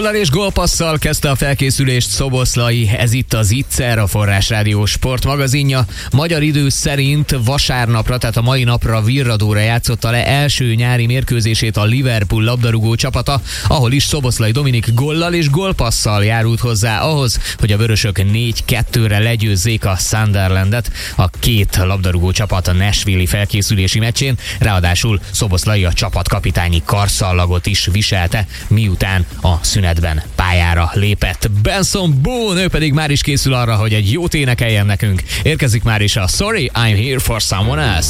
Góllal és gólpasszal kezdte a felkészülést Szoboszlai, ez itt az Ittszer, a Forrás Rádió sportmagazinja. Magyar idő szerint vasárnapra, tehát a mai napra Virradóra játszotta le első nyári mérkőzését a Liverpool labdarúgó csapata, ahol is Szoboszlai Dominik góllal és gólpasszal járult hozzá ahhoz, hogy a vörösök 4-2-re legyőzzék a Sunderlandet a két labdarúgó csapat a Nashville-i felkészülési meccsén, ráadásul Szoboszlai a csapatkapitányi karszallagot is viselte, miután a szünetben pályára lépett. Benson Boone, ő pedig már is készül arra, hogy egy jót énekeljen nekünk. Érkezik már is a Sorry, I'm Here for Someone Else.